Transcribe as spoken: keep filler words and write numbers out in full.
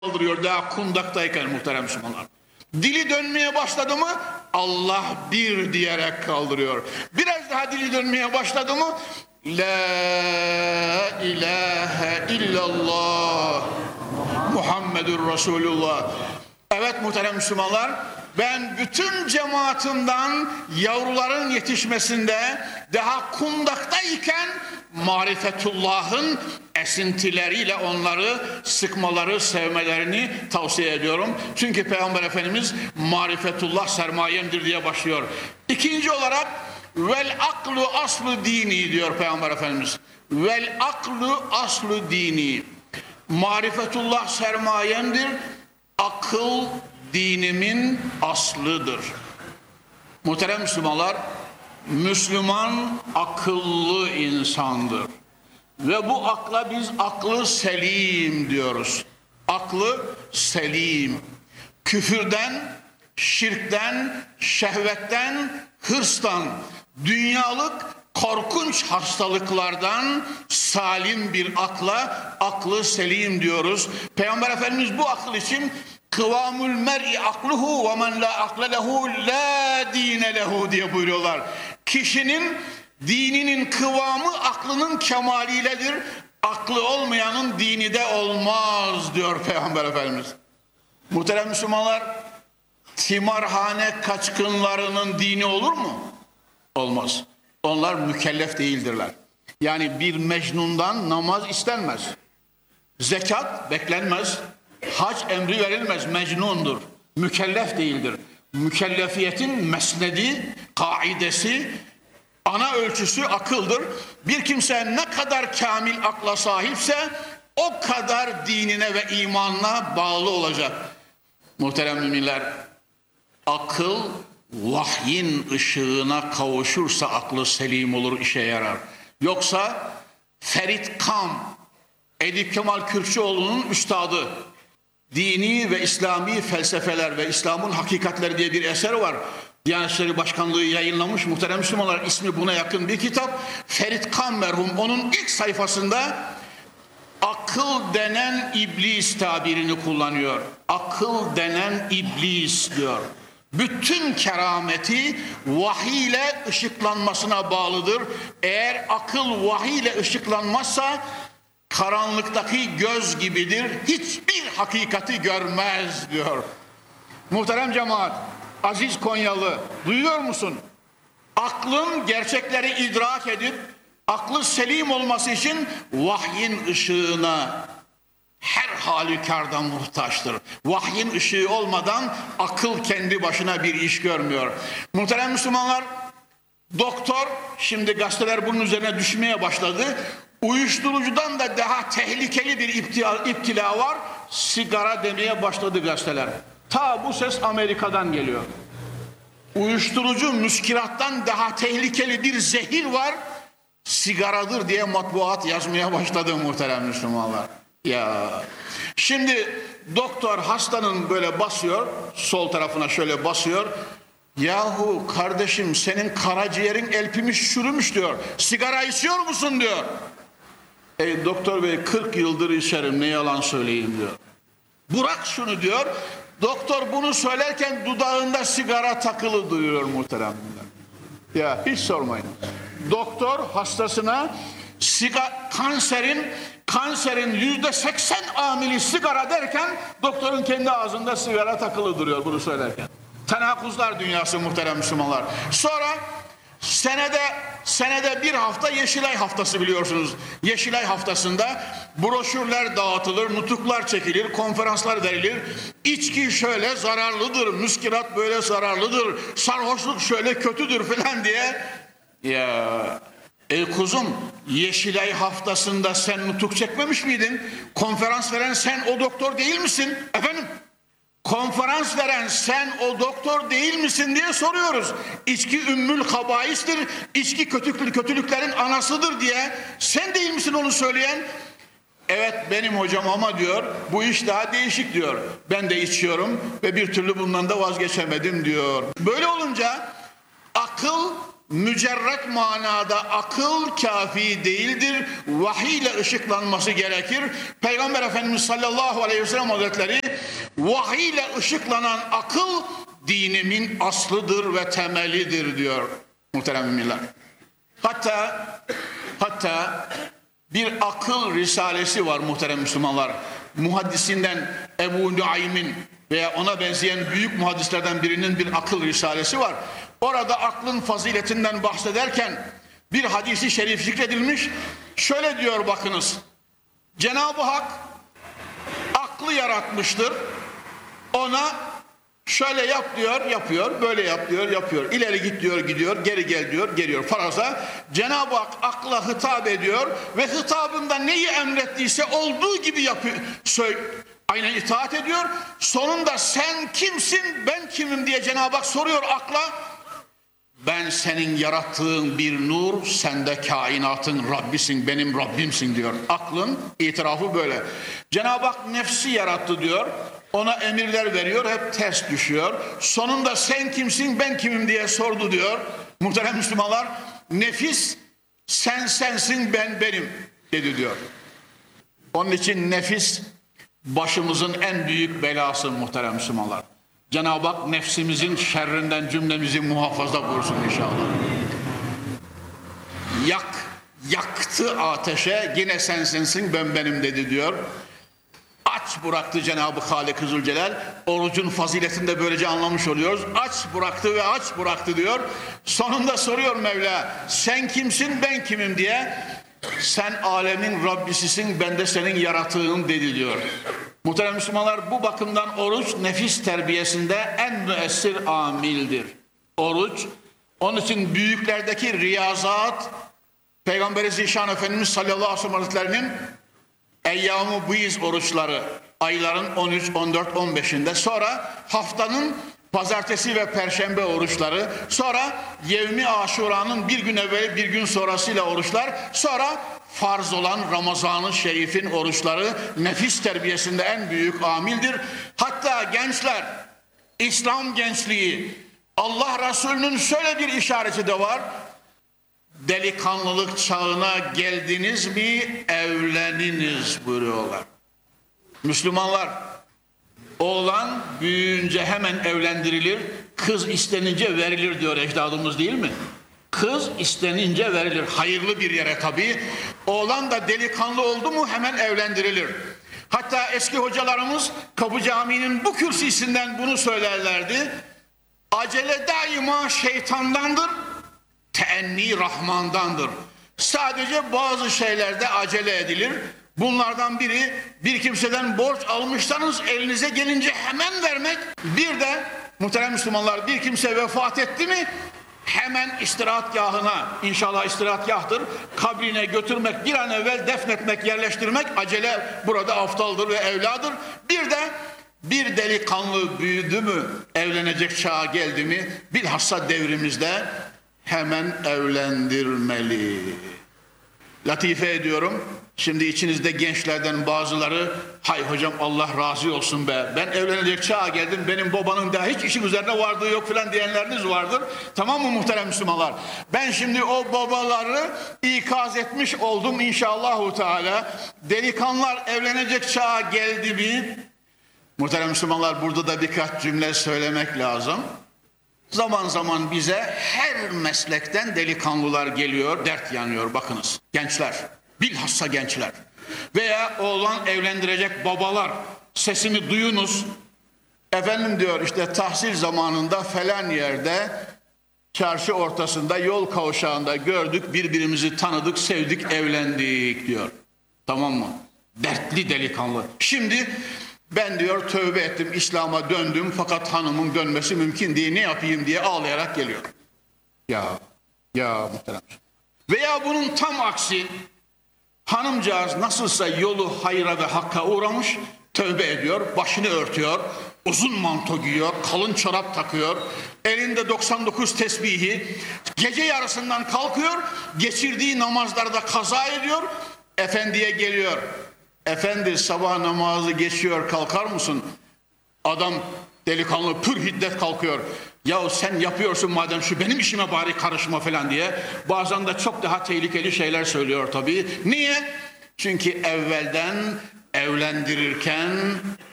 kaldırıyor daha kundaktayken muhterem Müslümanlar. Dili dönmeye başladı mı Allah bir diyerek kaldırıyor. Biraz daha dili dönmeye başladı mı La ilahe illallah Muhammedur Resulullah. Evet muhterem Müslümanlar, ben bütün cemaatimden yavruların yetişmesinde daha kundaktayken marifetullah'ın esintileriyle onları sıkmaları, sevmelerini tavsiye ediyorum. Çünkü Peygamber Efendimiz marifetullah sermayemdir diye başlıyor. İkinci olarak vel aklu aslu dini diyor Peygamber Efendimiz. Vel aklu aslu dini. Marifetullah sermayemdir. Akıl dinimin aslıdır. Muhterem Müslümanlar, Müslüman akıllı insandır. Ve bu akla biz aklı selim diyoruz. Aklı selim. Küfürden, şirkten, şehvetten, hırstan, dünyalık korkunç hastalıklardan salim bir akla aklı selim diyoruz. Peygamber Efendimiz bu akıl için kıvamul mer'i akluhu ve men la akle lehu la dine lehu diye buyuruyorlar. Kişinin dininin kıvamı aklının kemaliyledir. Aklı olmayanın dini de olmaz diyor Peygamber Efendimiz. Muhterem Müslümanlar, timarhane kaçkınlarının dini olur mu? Olmaz. Onlar mükellef değildirler. Yani bir mecnundan namaz istenmez. Zekat beklenmez. Hac emri verilmez. Mecnundur. Mükellef değildir. Mükellefiyetin mesnedi, kaidesi, ana ölçüsü akıldır. Bir kimse ne kadar kamil akla sahipse o kadar dinine ve imanına bağlı olacak. Muhterem müminler, akıl vahyin ışığına kavuşursa aklı selim olur, işe yarar. Yoksa Ferit Kam, Edip Kemal Kürkçüoğlu'nun üstadı, Dini ve İslami Felsefeler ve İslam'ın Hakikatleri diye bir eser var. Diyanet İşleri Başkanlığı yayınlamış muhterem Müslümanlar, ismi buna yakın bir kitap. Ferit Kam merhum onun ilk sayfasında akıl denen iblis tabirini kullanıyor. Akıl denen iblis diyor. Bütün kerameti vahiy ile ışıklanmasına bağlıdır. Eğer akıl vahiy ile ışıklanmazsa karanlıktaki göz gibidir. Hiçbir hakikati görmez diyor. Muhterem cemaat, aziz Konyalı, duyuyor musun? Aklın gerçekleri idrak edip aklı selim olması için vahyin ışığına her halükarda muhtaçtır. Vahyin ışığı olmadan akıl kendi başına bir iş görmüyor. Muhterem Müslümanlar, doktor, şimdi gazeteler bunun üzerine düşmeye başladı. Uyuşturucudan da daha tehlikeli bir iptila, iptila var. Sigara demeye başladı gazeteler. Ta bu ses Amerika'dan geliyor. Uyuşturucu, müskirattan daha tehlikeli bir zehir var. Sigaradır diye matbuat yazmaya başladı muhterem Müslümanlar. Ya şimdi doktor hastanın böyle basıyor, sol tarafına şöyle basıyor. Yahu kardeşim, senin karaciğerin elpimiş, çürümüş diyor. Sigara içiyor musun diyor. Ey doktor bey, kırk yıldır içerim, ne yalan söyleyeyim diyor. Bırak şunu diyor. Doktor bunu söylerken dudağında sigara takılı duyuyor muhteremler. Ya hiç sormayın. Doktor hastasına siga, kanserin kanserin yüzde seksen amili sigara derken doktorun kendi ağzında sigara takılı duruyor bunu söylerken. Tenakuzlar dünyası muhterem Müslümanlar. Sonra senede senede bir hafta Yeşilay haftası biliyorsunuz. Yeşilay haftasında broşürler dağıtılır, nutuklar çekilir, konferanslar verilir. İçki şöyle zararlıdır, müskirat böyle zararlıdır, sarhoşluk şöyle kötüdür falan diye. Ya ey kuzum, Yeşilay haftasında sen nutuk çekmemiş miydin? Konferans veren sen o doktor değil misin? Efendim? Konferans veren sen o doktor değil misin diye soruyoruz. İçki ümmül kabaistir, içki kötülük, kötülüklerin anasıdır diye. Sen değil misin onu söyleyen? Evet benim hocam ama diyor, bu iş daha değişik diyor. Ben de içiyorum ve bir türlü bundan da vazgeçemedim diyor. Böyle olunca akıl mücerret manada akıl kafi değildir. Vahiy ile ışıklanması gerekir. Peygamber Efendimiz sallallahu aleyhi ve sellem Hazretleri vahiy ile ışıklanan akıl dinimin aslıdır ve temelidir diyor muhterem müminler. Hatta hatta bir akıl risalesi var muhterem Müslümanlar. Muhaddisinden Ebu Nuaym'in veya ona benzeyen büyük muhaddislerden birinin bir akıl risalesi var. Orada aklın faziletinden bahsederken bir hadisi şerif zikredilmiş. Şöyle diyor bakınız. Cenab-ı Hak aklı yaratmıştır. Ona şöyle yap diyor, yapıyor. Böyle yap diyor, yapıyor. İleri git diyor, gidiyor. Geri gel diyor, geliyor. Faraza Cenab-ı Hak akla hitap ediyor ve hitabında neyi emrettiyse olduğu gibi yapıyor. Aynen itaat ediyor. Sonunda sen kimsin, ben kimim diye Cenab-ı Hak soruyor akla. Ben senin yarattığın bir nur, sen de kainatın Rabbisin, benim Rabbimsin diyor. Aklın itirafı böyle. Cenab-ı Hak nefsi yarattı diyor. Ona emirler veriyor, hep ters düşüyor. Sonunda sen kimsin, ben kimim diye sordu diyor. Muhterem Müslümanlar, nefis sen sensin, ben benim dedi diyor. Onun için nefis başımızın en büyük belası muhterem Müslümanlar. Cenab-ı Hak nefsimizin şerrinden cümlemizi muhafaza buyursun inşallah. Yak, yaktı ateşe, yine sen sensin, ben benim dedi diyor. Aç bıraktı Cenab-ı Halik-i Zülcelal. Orucun faziletini de böylece anlamış oluyoruz. Aç bıraktı ve aç bıraktı diyor. Sonunda soruyor Mevla, sen kimsin, ben kimim diye. Sen alemin Rabbisisin, ben de senin yarattığın dedi diyor. Muhterem Müslümanlar, bu bakımdan oruç nefis terbiyesinde en müessir amildir. Oruç, onun için büyüklerdeki riyazat, Peygamber-i Zişan Efendimiz sallallahu aleyhi ve sellem Hazretleri'nin Eyyam-ı Bıyız oruçları, ayların on üç, on dört, on beşinde, sonra haftanın pazartesi ve perşembe oruçları, sonra Yevmi Aşura'nın bir gün evvel bir gün sonrasıyla oruçlar, sonra farz olan Ramazan-ı Şerif'in oruçları nefis terbiyesinde en büyük amildir. Hatta gençler, İslam gençliği, Allah Resulü'nün şöyle bir işareti de var. Delikanlılık çağına geldiniz mi evleniniz buyuruyorlar. Müslümanlar, oğlan büyüyünce hemen evlendirilir, kız istenince verilir diyor ecdadımız değil mi? Kız istenince verilir, hayırlı bir yere tabii. Oğlan da delikanlı oldu mu hemen evlendirilir. Hatta eski hocalarımız Kapı Camii'nin bu kürsüsünden bunu söylerlerdi. Acele daima şeytandandır, teenni Rahman'dandır. Sadece bazı şeylerde acele edilir. Bunlardan biri, bir kimseden borç almışsanız elinize gelince hemen vermek. Bir de muhterem Müslümanlar, bir kimse vefat etti mi hemen istirahatgahına, inşallah istirahatgahtır, kabrine götürmek, bir an evvel defnetmek, yerleştirmek acele burada aftaldır ve evladır. Bir de bir delikanlı büyüdü mü, evlenecek çağa geldi mi, bilhassa devrimizde hemen evlendirmeli. Latife ediyorum. Şimdi içinizde gençlerden bazıları, hay hocam Allah razı olsun be, ben evlenecek çağa geldim, benim babanın daha hiç işim üzerine vardığı yok filan diyenleriniz vardır. Tamam mı muhterem Müslümanlar? Ben şimdi o babaları ikaz etmiş oldum inşallahu teala. Delikanlılar evlenecek çağa geldi mi? Muhterem Müslümanlar, burada da birkaç cümle söylemek lazım. Zaman zaman bize her meslekten delikanlılar geliyor, dert yanıyor bakınız. Gençler, bilhassa gençler veya oğlan evlendirecek babalar, sesimi duyunuz. Efendim diyor, işte tahsil zamanında falan yerde, çarşı ortasında, yol kavşağında gördük, birbirimizi tanıdık, sevdik, evlendik diyor. Tamam mı? Dertli delikanlı. Şimdi ben diyor tövbe ettim, İslam'a döndüm, fakat hanımın dönmesi mümkün değil, ne yapayım diye ağlayarak geliyor. Ya, ya muhterem. Veya bunun tam aksi, hanımcağız nasılsa yolu hayra ve hakka uğramış, tövbe ediyor, başını örtüyor, uzun manto giyiyor, kalın çorap takıyor, elinde doksan dokuz tesbihi, gece yarısından kalkıyor, geçirdiği namazlarda kaza ediyor, efendiye geliyor. Efendi sabah namazı geçiyor, kalkar mısın? Adam Delikanlı pür hiddet kalkıyor. Ya sen yapıyorsun madem şu benim işime bari karışma falan diye. Bazen de çok daha tehlikeli şeyler söylüyor tabii. Niye? Çünkü evvelden evlendirirken